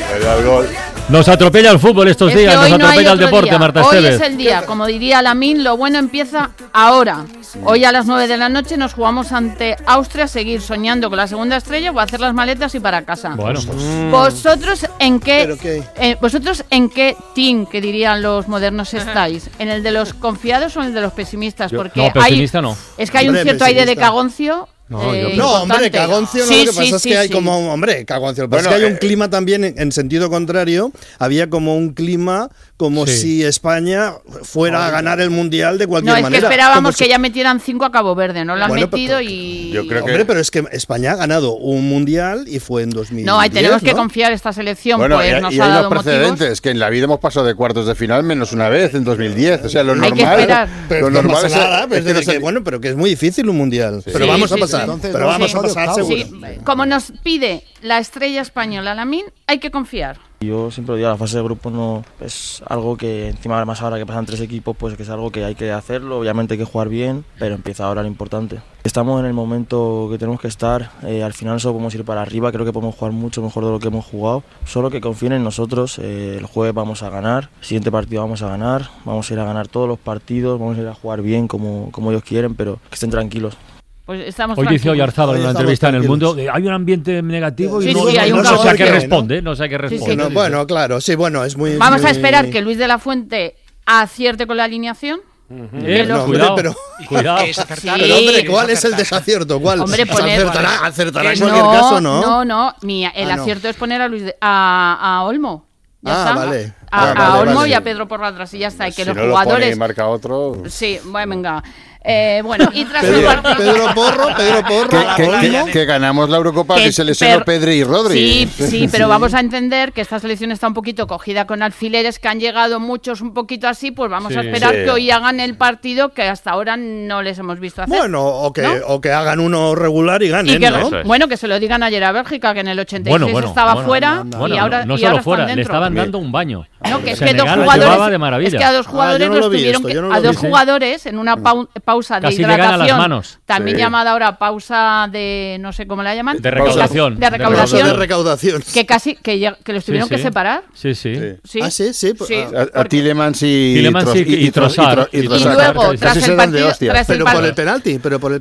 El gol. Nos atropella el fútbol estos días, nos atropella el deporte, Marta Esteves. Hoy es el día, como diría Lamine, lo bueno empieza ahora. Hoy a las 9 de la noche nos jugamos ante Austria, seguir soñando con la segunda estrella o hacer las maletas y para casa. Bueno, ¿Vosotros en qué team, que dirían los modernos, estáis? ¿En el de los confiados o en el de los pesimistas? Porque no, pesimista no. Es que hay un cierto aire de cagoncio. No, hombre, cagoncio no, lo que pasa es que hay como, hombre, cagoncio, lo que pasa es que hay un clima también en sentido contrario, había como un clima como si España fuera a ganar el Mundial de cualquier manera. No, es que esperábamos que ya metieran 5 a Cabo Verde, no lo han metido y... Yo creo hombre, pero es que España ha ganado un Mundial y fue en 2010, No, ahí tenemos que confiar esta selección, bueno, pues nos y ha hay dado unos precedentes, motivos. Que en la vida hemos pasado de cuartos de final menos una vez, en 2010, o sea, lo hay normal... que esperar. Pero lo normal es bueno, pero que es muy difícil un Mundial, pero vamos a pasar, pero vamos a pasar seguro. Sí, como nos pide la estrella española Lamine, hay que confiar. Yo siempre digo, la fase de grupo no es algo que encima más ahora que pasan 3 equipos, pues que es algo que hay que hacerlo, obviamente hay que jugar bien, pero empieza ahora lo importante. Estamos en el momento que tenemos que estar, al final solo podemos ir para arriba, creo que podemos jugar mucho mejor de lo que hemos jugado, solo que confíen en nosotros, el jueves vamos a ganar, el siguiente partido vamos a ganar, vamos a ir a ganar todos los partidos, vamos a ir a jugar bien como ellos quieren, pero que estén tranquilos. Pues estamos hoy dice Oyarzábal en una entrevista en El Mundo, hay un ambiente negativo y no sé a qué responde, no sé a qué responde. Bueno, claro, sí, bueno, es muy... Vamos a esperar que Luis de la Fuente acierte con la alineación. Cuidado. Pero hombre, ¿cuál es el desacierto? ¿Cuál? Hombre, acertará en cualquier caso, ¿no? No, el acierto es poner a Luis a Olmo. Ya está. Vale. A Olmo y a Pedro Porratras y ya está. Y que si los no jugadores. Lo pone y marca otro. Sí, bueno, venga. Bueno, y tras el partido. Pedro Porro. Que ganamos la Eurocopa que se lesionó Pedri y Rodri. Sí, pero vamos a entender que esta selección está un poquito cogida con alfileres, que han llegado muchos un poquito así, pues vamos a esperar que hoy hagan el partido que hasta ahora no les hemos visto hacer. Bueno, o que hagan uno regular y ganen, ¿no? Bueno, que se lo digan ayer a Bélgica, que en el 86 estaba fuera y ahora no solo fuera, están le estaban dando un baño. No, que es Senegal que dos jugadores, de maravilla. es que a dos jugadores los tuvieron jugadores en una pausa de casi hidratación, también llamada ahora pausa de no sé cómo la llaman, de recaudación, que casi que los tuvieron que separar. Sí. Ah, sí. A Tielemans y Trossard. Y luego tras el partido, pero por el penalti,